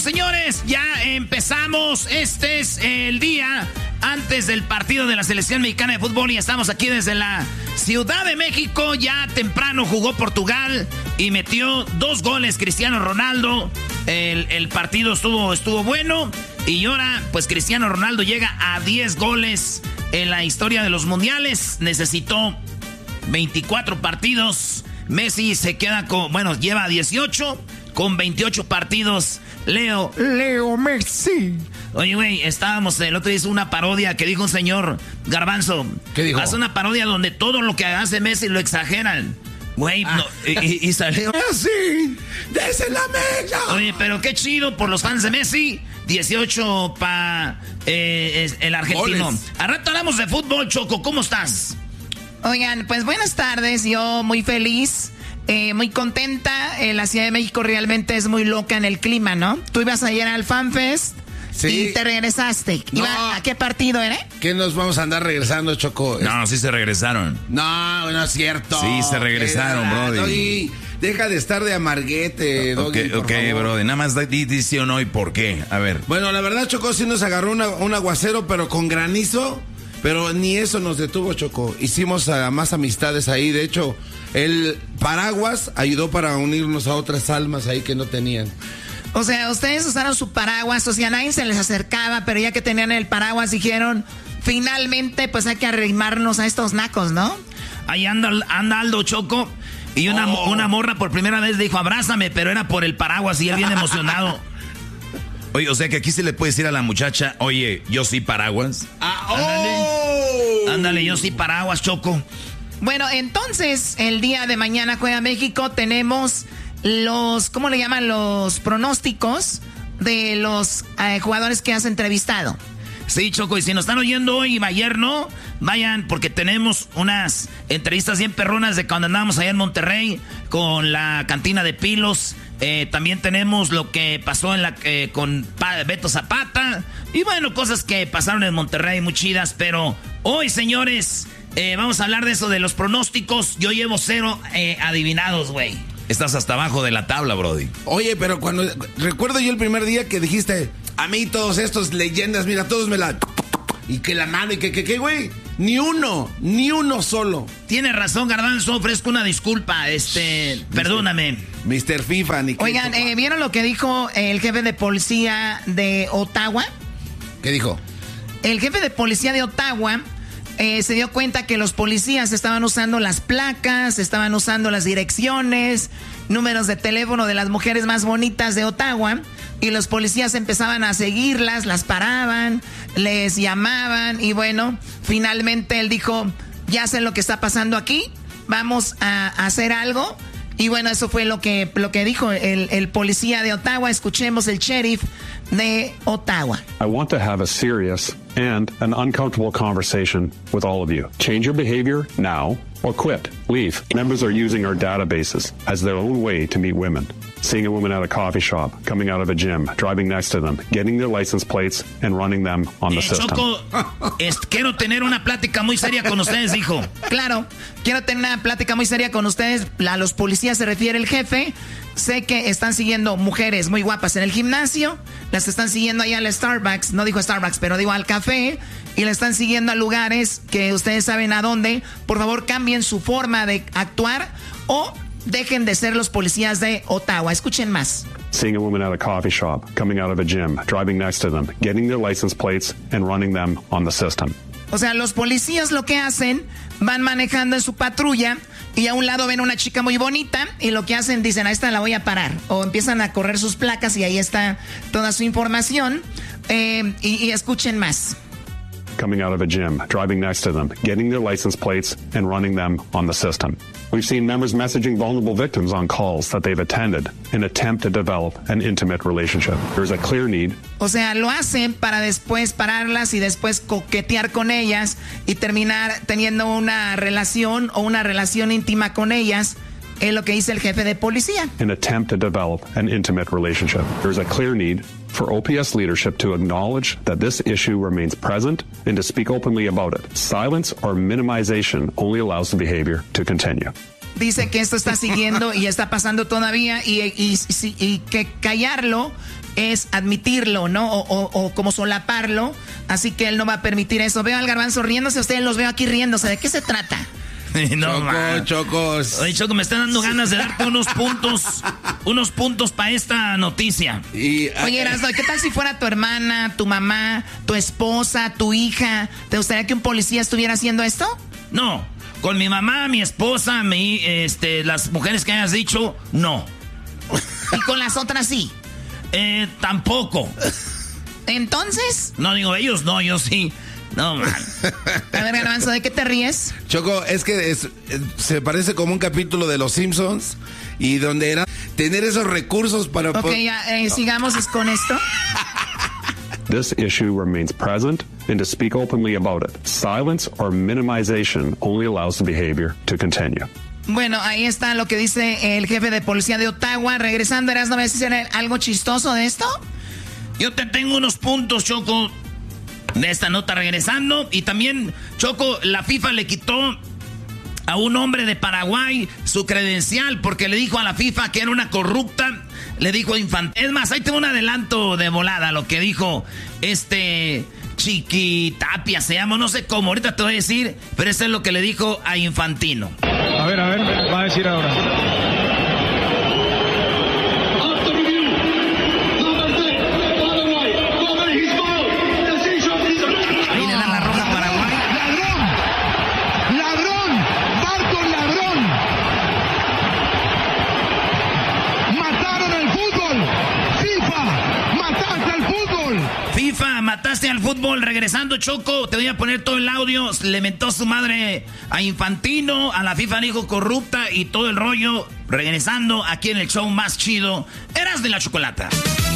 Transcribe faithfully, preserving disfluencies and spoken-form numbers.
señores, ya empezamos. Este es el día antes del partido de la selección mexicana de fútbol y estamos aquí desde la Ciudad de México. Ya temprano jugó Portugal y metió dos goles Cristiano Ronaldo. El, el partido estuvo, estuvo bueno y ahora pues Cristiano Ronaldo llega a diez goles en la historia de los mundiales. Necesitó veinticuatro partidos. Messi se queda con, bueno, lleva dieciocho con veintiocho partidos. Leo, Leo Messi. Oye, güey, estábamos, el otro día hizo una parodia que dijo un señor, Garbanzo. ¿Qué dijo? Hace una parodia donde todo lo que hace Messi lo exageran. Güey, ah. no, y, y salió Messi, desde la mega. Oye, pero qué chido por los fans de Messi. dieciocho para eh, el argentino. Goles. Al rato hablamos de fútbol, Choco, ¿cómo estás? Oigan, pues buenas tardes, yo muy feliz. Eh, muy contenta, eh, la Ciudad de México realmente es muy loca en el clima, ¿no? Tú ibas ayer al FanFest sí. y te regresaste. No. ¿Iba, ¿A qué partido era? ¿Qué nos vamos a andar regresando, Choco? No, sí se regresaron. No, no es cierto. Sí se regresaron, brody. Doggy, deja de estar de amarguete, Doggy, Ok, ok, brody. Nada más di, di sí o no y por qué. A ver. Bueno, la verdad, Choco, sí nos agarró una, un aguacero, pero con granizo. Pero ni eso nos detuvo, Choco. Hicimos uh, más amistades ahí. De hecho, el paraguas ayudó para unirnos a otras almas ahí que no tenían. O sea, ustedes usaron su paraguas, o sea, nadie se les acercaba, pero ya que tenían el paraguas dijeron, finalmente, pues hay que arrimarnos a estos nacos, ¿no? Ahí anda, anda Aldo, Choco, y una, oh. una morra por primera vez dijo, abrázame, pero era por el paraguas y él bien emocionado. Oye, o sea que aquí se le puede decir a la muchacha, oye, yo sí paraguas. Ah, oh. Ándale, ándale, yo sí paraguas, Choco. Bueno, entonces, el día de mañana juega México, tenemos los, ¿cómo le llaman? Los pronósticos de los eh, jugadores que has entrevistado. Sí, Choco, y si nos están oyendo hoy y ayer no, vayan porque tenemos unas entrevistas bien perronas de cuando andábamos allá en Monterrey con la cantina de Pilos. Eh, también tenemos lo que pasó en la eh, con pa- Beto Zapata. Y bueno, cosas que pasaron en Monterrey muy chidas. Pero hoy, señores, eh, vamos a hablar de eso, de los pronósticos. Yo llevo cero eh, adivinados, güey. Estás hasta abajo de la tabla, brody. Oye, pero cuando... Recuerdo yo el primer día que dijiste, a mí todos estos leyendas, mira, todos me la... Y que la mano, y que, que, que, güey... Ni uno, ni uno solo. Tienes razón, Garbanzo, ofrezco una disculpa, este, Shh, perdóname. mister FIFA, ni Oigan, eh, ¿vieron lo que dijo el jefe de policía de Ottawa? ¿Qué dijo? El jefe de policía de Ottawa eh, se dio cuenta que los policías estaban usando las placas, estaban usando las direcciones, números de teléfono de las mujeres más bonitas de Ottawa. Y los policías empezaban a seguirlas, las paraban, les llamaban y bueno, finalmente él dijo, ya sé lo que está pasando aquí, vamos a hacer algo. Y bueno, eso fue lo que, lo que dijo el, el policía de Ottawa. Escuchemos el sheriff de Ottawa. I want to have a serious and an uncomfortable conversation with all of you. Change your behavior now or quit. Leave. Members are using our databases as their own way to meet women. Seeing a woman at a coffee shop, coming out of a gym, driving next to them, getting their license plates and running them on the eh, system. Choco, es, quiero tener una plática muy seria con ustedes, dijo. Claro, quiero tener una plática muy seria con ustedes. A los policías se refiere el jefe. Sé que están siguiendo mujeres muy guapas en el gimnasio, las están siguiendo allá al Starbucks, no dijo Starbucks, pero digo al café, y la están siguiendo a lugares que ustedes saben a dónde. Por favor, cambien su forma de actuar o dejen de ser los policías de Ottawa. Escuchen más. Seeing a woman at a coffee shop, coming out of a gym, driving next to them, getting their license plates and running them on the system. O sea, los policías lo que hacen, van manejando en su patrulla y a un lado ven una chica muy bonita y lo que hacen, dicen, a esta la voy a parar. O empiezan a correr sus placas y ahí está toda su información. Eh, y, y escuchen más. Coming out of a gym, driving next to them, getting their license plates and running them on the system. We've seen members messaging vulnerable victims on calls that they've attended in an attempt to develop an intimate relationship. There's a clear need. O sea, lo hacen para después pararlas y después coquetear con ellas y terminar teniendo una relación o una relación íntima con ellas. Es lo que dice el jefe de policía. An attempt to develop an intimate relationship. There's a clear need for O P S leadership to acknowledge that this issue remains present and to speak openly about it. Silence or minimization only allows the behavior to continue. dice que esto está siguiendo y está pasando todavía y, y, y, y que callarlo es admitirlo, ¿no? O, o, o como solaparlo. Así que él no va a permitir eso. Veo al Garbanzo riéndose, ustedes los veo aquí riéndose. ¿De qué se trata? No, Choco, man. Chocos. Oye, Choco, me están dando ganas de darte unos puntos, unos puntos para esta noticia. Y, Oye, Erasno, ¿qué tal si fuera tu hermana, tu mamá, tu esposa, tu hija? ¿Te gustaría que un policía estuviera haciendo esto? No, con mi mamá, mi esposa, mi, este, las mujeres que hayas dicho, no. ¿Y con las otras sí? Eh, tampoco. ¿Entonces? No, digo, ellos no, yo sí. No, man. A ver, Garbanzo, ¿de qué te ríes? Choco, es que es, eh, se parece como un capítulo de Los Simpsons y donde era tener esos recursos para... Ok, ya, eh, sigamos con esto. This issue remains present, and to speak openly about it, silence or minimization only allows the behavior to continue. Bueno, ahí está lo que dice el jefe de policía de Ottawa. Regresando, Erasno, ¿me vas a decir algo chistoso de esto? Yo te tengo unos puntos, Choco, de esta nota regresando. Y también, Choco, la FIFA le quitó a un hombre de Paraguay su credencial porque le dijo a la FIFA que era una corrupta. Le dijo Infantino. Es más, ahí tengo un adelanto de volada, lo que dijo este Chiquitapia, se llama, no sé cómo, ahorita te voy a decir, pero eso es lo que le dijo a Infantino. A ver, a ver, va a decir ahora. Ahí le dan la roja a Paraguay. ¡Ladrón! ¡Ladrón! ¡Barco ladrón! ¡Mataron el fútbol! ¡FIFA! ¡Mataste al fútbol! FIFA, mataste al fútbol. Regresando, Choco, te voy a poner todo el audio. Le mentó su madre a Infantino, a la FIFA dijo corrupta y todo el rollo. Regresando aquí en el show más chido, Eras de la Chocolata.